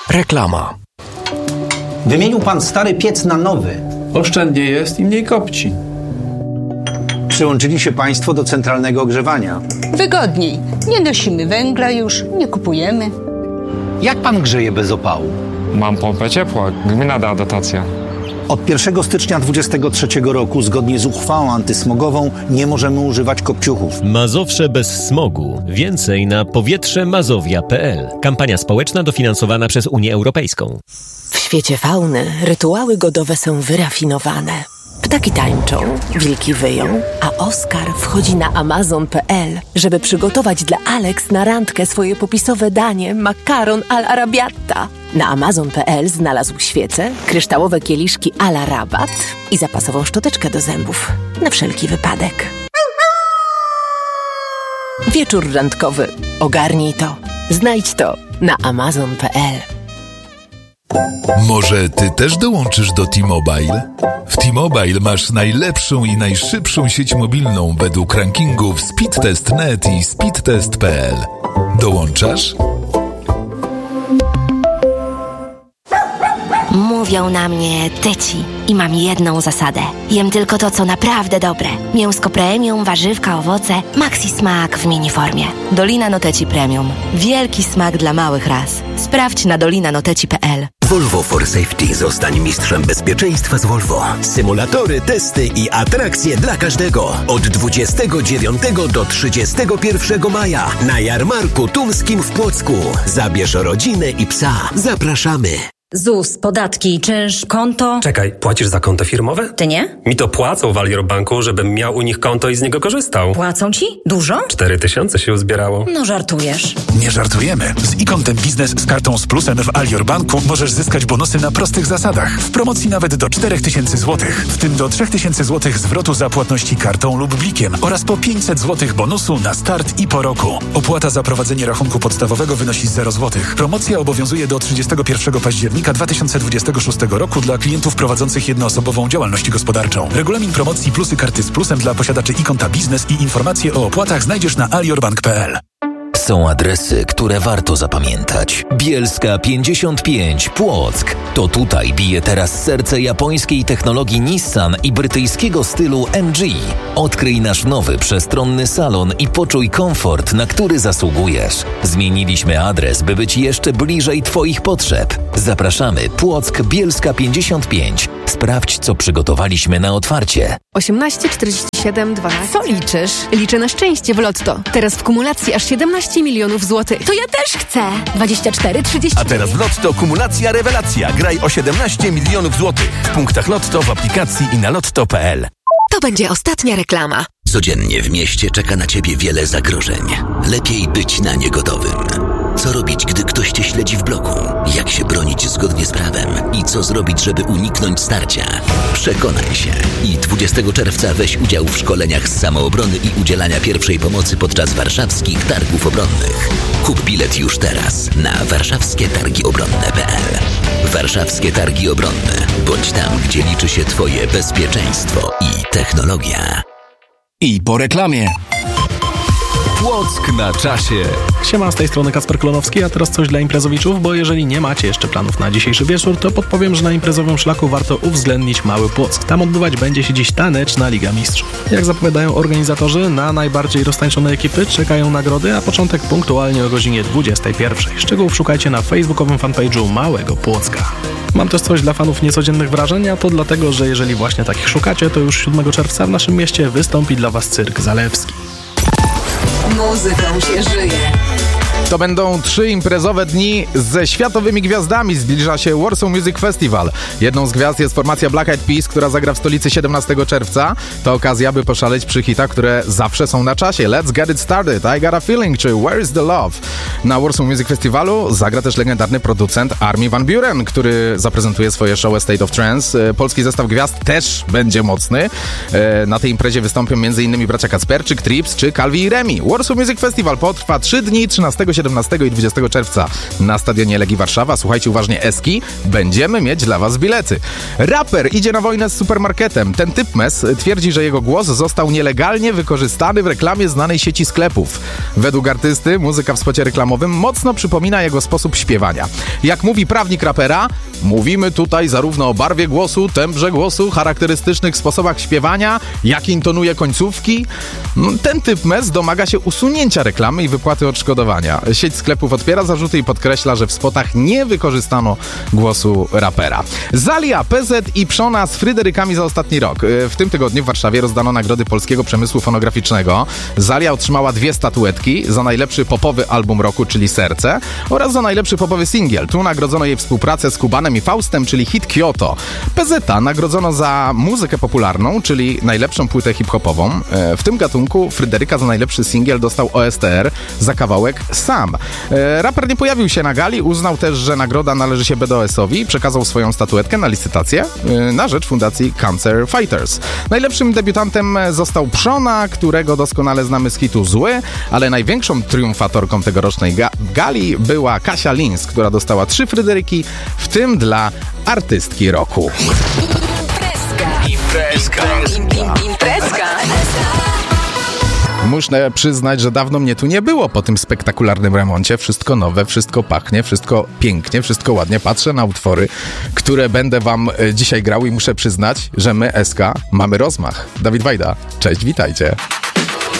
Reklama. Wymienił pan stary piec na nowy. Oszczędnie jest i mniej kopci. Przyłączyli się państwo do centralnego ogrzewania. Wygodniej. Nie nosimy węgla już, nie kupujemy. Jak pan grzeje bez opału? Mam pompę ciepła, gmina da dotację. Od 1 stycznia 2023 roku, zgodnie z uchwałą antysmogową, nie możemy używać kopciuchów. Mazowsze bez smogu. Więcej na powietrzemazowia.pl. Kampania społeczna dofinansowana przez Unię Europejską. W świecie fauny rytuały godowe są wyrafinowane. Ptaki tańczą, wilki wyją, a Oskar wchodzi na Amazon.pl, żeby przygotować dla Alex na randkę swoje popisowe danie makaron al arabiata. Na Amazon.pl znalazł świece, kryształowe kieliszki a la rabat i zapasową szczoteczkę do zębów. Na wszelki wypadek. Wieczór randkowy. Ogarnij to. Znajdź to na Amazon.pl. Może ty też dołączysz do T-Mobile? W T-Mobile masz najlepszą i najszybszą sieć mobilną według rankingów Speedtest.net i Speedtest.pl. Dołączasz? Mówią na mnie Teci i mam jedną zasadę. Jem tylko to, co naprawdę dobre. Mięsko premium, warzywka, owoce, maxi smak w miniformie. Dolina Noteci Premium. Wielki smak dla małych ras. Sprawdź na dolinanoteci.pl. Volvo for Safety. Zostań mistrzem bezpieczeństwa z Volvo. Symulatory, testy i atrakcje dla każdego. Od 29 do 31 maja na jarmarku tumskim w Płocku. Zabierz rodzinę i psa. Zapraszamy. ZUS, podatki, czynsz, konto... Czekaj, płacisz za konto firmowe? Ty nie? Mi to płacą w Alior Banku, żebym miał u nich konto i z niego korzystał. Płacą ci? Dużo? 4000 się uzbierało. No żartujesz. Nie żartujemy. Z e-kontem biznes z kartą z plusem w Alior Banku możesz zyskać bonusy na prostych zasadach. W promocji nawet do 4000 zł. W tym do 3000 zł zwrotu za płatności kartą lub blikiem oraz po 500 zł bonusu na start i po roku. Opłata za prowadzenie rachunku podstawowego wynosi 0 zł. Promocja obowiązuje do 31 października 2026 roku dla klientów prowadzących jednoosobową działalność gospodarczą. Regulamin promocji plusy karty z plusem dla posiadaczy e-konta biznes i informacje o opłatach znajdziesz na aliorbank.pl. Są adresy, które warto zapamiętać. Bielska 55, Płock. To tutaj bije teraz serce japońskiej technologii Nissan i brytyjskiego stylu MG. Odkryj nasz nowy, przestronny salon i poczuj komfort, na który zasługujesz. Zmieniliśmy adres, by być jeszcze bliżej Twoich potrzeb. Zapraszamy. Płock, Bielska 55. Sprawdź, co przygotowaliśmy na otwarcie. 18, 47, 12. Co liczysz? Liczę na szczęście w Lotto. Teraz w kumulacji aż 17 milionów złotych. To ja też chcę. 24, 30. A teraz w Lotto kumulacja rewelacja. Graj o 17 milionów złotych. W punktach Lotto, w aplikacji i na lotto.pl. To będzie ostatnia reklama. Codziennie w mieście czeka na ciebie wiele zagrożeń. Lepiej być na nie gotowym. Co robić, gdy ktoś cię śledzi w bloku? Jak się bronić zgodnie z prawem? I co zrobić, żeby uniknąć starcia? Przekonaj się. I 20 czerwca weź udział w szkoleniach z samoobrony i udzielania pierwszej pomocy podczas warszawskich targów obronnych. Kup bilet już teraz na warszawskietargiobronne.pl. Warszawskie Targi Obronne. Bądź tam, gdzie liczy się twoje bezpieczeństwo i technologia. I po reklamie. Płock na czasie. Siema, z tej strony Kacper Klonowski, a teraz coś dla imprezowiczów, bo jeżeli nie macie jeszcze planów na dzisiejszy wieczór, to podpowiem, że na imprezowym szlaku warto uwzględnić Mały Płock. Tam odbywać będzie się dziś taneczna Liga Mistrzów. Jak zapowiadają organizatorzy, na najbardziej roztańczone ekipy czekają nagrody, a początek punktualnie o godzinie 21. Szczegółów szukajcie na facebookowym fanpage'u Małego Płocka. Mam też coś dla fanów niecodziennych wrażeń, a to dlatego, że jeżeli właśnie takich szukacie, to już 7 czerwca w naszym mieście wystąpi dla Was Cyrk Zalewski. Muzyką się żyje. To będą 3 imprezowe dni ze światowymi gwiazdami. Zbliża się Warsaw Music Festival. Jedną z gwiazd jest formacja Black Eyed Peas, która zagra w stolicy 17 czerwca. To okazja, by poszaleć przy hitach, które zawsze są na czasie. Let's Get It Started, I Got a Feeling czy Where is the Love. Na Warsaw Music Festivalu zagra też legendarny producent Armin van Buuren, który zaprezentuje swoje show A State of Trance. Polski zestaw gwiazd też będzie mocny. Na tej imprezie wystąpią m.in. bracia Kacperczyk, Trips czy Calvi i Remi. Warsaw Music Festival potrwa 3 dni, 13 17 i 20 czerwca na stadionie Legii Warszawa. Słuchajcie uważnie, Eski, będziemy mieć dla was bilety. Raper idzie na wojnę z supermarketem. Ten typ mes twierdzi, że jego głos został nielegalnie wykorzystany w reklamie znanej sieci sklepów. Według artysty muzyka w spocie reklamowym mocno przypomina jego sposób śpiewania. Jak mówi prawnik rapera, mówimy tutaj zarówno o barwie głosu, tembrze głosu, charakterystycznych sposobach śpiewania, jak intonuje końcówki. Ten typ mes domaga się usunięcia reklamy i wypłaty odszkodowania. Sieć sklepów odpiera zarzuty i podkreśla, że w spotach nie wykorzystano głosu rapera. Zalia, PZ i Przona z Fryderykami za ostatni rok. W tym tygodniu w Warszawie rozdano nagrody polskiego przemysłu fonograficznego. Zalia otrzymała 2 statuetki za najlepszy popowy album roku, czyli Serce, oraz za najlepszy popowy singiel. Tu nagrodzono jej współpracę z Kubanem i Faustem, czyli hit Kyoto. PZ nagrodzono za muzykę popularną, czyli najlepszą płytę hip-hopową. W tym gatunku Fryderyka za najlepszy singiel dostał OSTR za kawałek Sam. Raper nie pojawił się na gali, uznał też, że nagroda należy się BDS-owi, przekazał swoją statuetkę na licytację na rzecz fundacji Cancer Fighters. Najlepszym debiutantem został Przona, którego doskonale znamy z hitu Zły, ale największą triumfatorką tegorocznej gali była Kasia Lins, która dostała 3 Fryderyki, w tym dla artystki roku. Imprezka. Muszę przyznać, że dawno mnie tu nie było po tym spektakularnym remoncie. Wszystko nowe, wszystko pachnie, wszystko pięknie, wszystko ładnie. Patrzę na utwory, które będę wam dzisiaj grał i muszę przyznać, że my, SK, mamy rozmach. Dawid Wajda, cześć, witajcie.